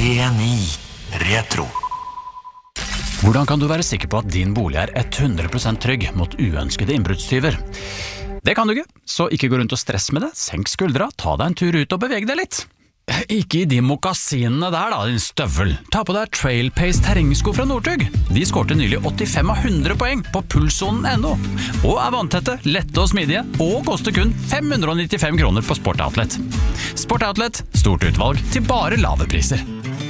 93,9 Retro. Hvordan kan du være sikker på at din bolig 100% trygg mot uønskede innbruddstyver? Det kan du ikke, så ikke gå rundt og stress med det. Senk skuldra, ta deg en tur ut og beveg deg litt. Ikke i de mokassinene der da, din støvel. Ta på deg Trailpace terrengsko fra Northug. De skårte nylig 85 av 100 poeng på pulssonen.no. Og vanntette, lette og smidige, og koster kun 595 kroner på Sport Outlet. Sport Outlet, stort utvalg til bare lave priser.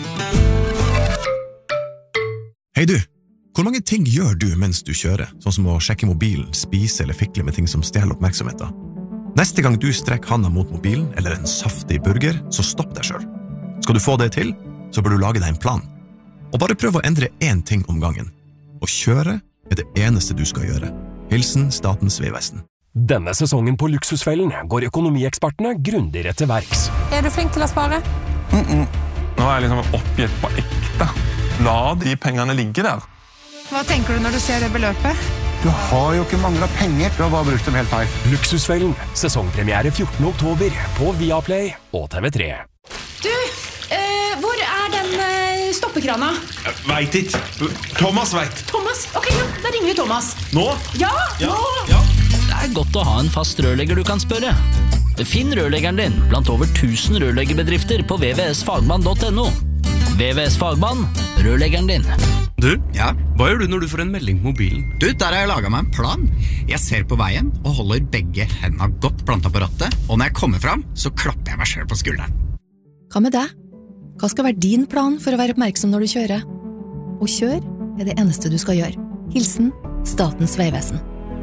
Hei du, hvor mange ting gjør du mens du kjører? Sånn som å sjekke mobilen, spise eller fikle med ting som stjeler oppmerksomheten. Neste gang du strekker handa mot mobilen eller en saftig burger, så stopp deg selv. Skal du få det til, så bør du lage deg en plan. Og bare prøv å endre én ting om gangen. Å kjøre det eneste du skal gjøre. Hilsen Statens vegvesen. Denne sesongen på Luksusfellen går økonomiekspertene grundigere til verks. Du flink til å spare? Nå jeg liksom oppgitt på ekte. La de pengene ligge der. Hva tenker du når du ser det beløpet? Du har jo ikke manglet penger. Du har bare brukt dem helt feil. Luksusfellen, sesongpremiere 14. oktober på Viaplay og TV3. Du, hvor den stoppekrana? Vet ikke. Thomas vet. Thomas? Ok, ja, da ringer vi Thomas. Nå? Ja, nå! Ja. Det godt å ha en fast rørlegger du kan spørre. Finn rørleggeren din blant over 1000 rørleggerbedrifter på vvsfagmann.no. VVS Fagmann, rørleggeren din. Du, hva gjør du når du får en melding på mobilen? Du, der har jeg laget meg en plan. Jeg ser på veien og holder begge hendene godt plantet på rattet, og når jeg kommer fram, så klapper jeg meg selv på skulderen. Hva med deg? Hva skal være din plan for å være oppmerksom når du kjører? Å kjøre det eneste du skal gjøre. Hilsen Statens vegvesen.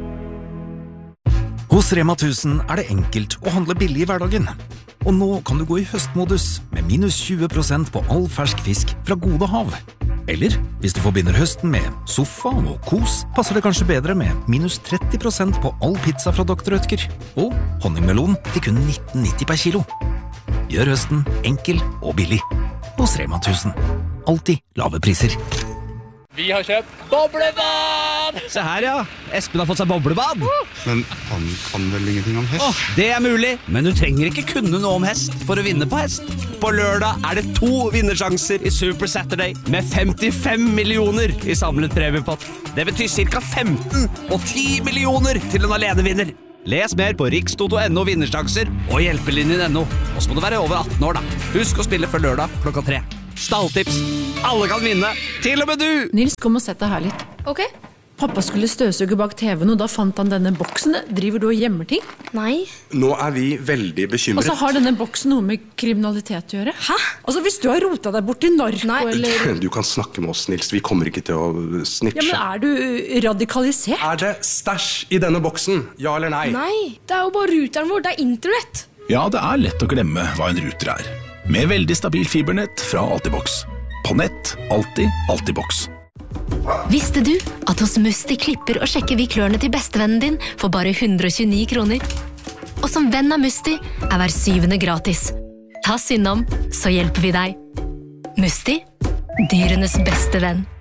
Hos Rema 1000 det enkelt å handle billig i hverdagen. Og nå kan du gå i høstmodus med minus 20% på all fersk fisk fra Gode Hav. Eller, hvis du forbinder høsten med sofa og kos, passer det kanskje bedre med minus 30% på all pizza fra Dr. Oetker. Og honningmelon til kun 19,90 per kilo. Gjør høsten enkel og billig. Hos Rema 1000. Alltid lave priser. Vi har kjøpt boblebad! Se her, ja. Espen har fått seg boblebad. Men han kan vel ingenting om hest? Det mulig, men du trenger ikke kunne noe om hest for å vinne på hest. På lørdag det 2 vinnersjanser i Super Saturday med 55 millioner i samlet premiepott. Det betyr cirka 15 og 10 millioner til en alenevinner. Les mer på rikstoto.no vinnersjanser og hjelpelinjen.no. Og så må du være over 18 år da. Husk å spille før lørdag klokka 3. Stalltips. Alle kan vinne, til og med du! Nils, kom og sett deg her litt. Ok. Pappa skulle støvsuge bak TV-en, og da fant han denne boksen. Driver du og gjemmer ting? Nei. Nå vi veldig bekymret. Og så har denne boksen noe med kriminalitet å gjøre. Hæ? Altså, hvis du har rotet deg bort i narko, eller... Du kan snakke med oss, Nils. Vi kommer ikke til å snitche. Ja, men du radikalisert? Det stæsj i denne boksen? Ja eller nei? Nei, det jo bare ruteren vår. Det internett. Ja, det lett å glemme hva en router Med veldig stabil fibernett fra Altibox. På nett, alltid Altibox. Visste du at hos Musti klipper og sjekker vi klørne til bestevennen din for bare 129 kroner? Og som venn av Musti hver 7. gratis. Ta synd om, så hjelper vi deg. Musti, dyrenes beste venn.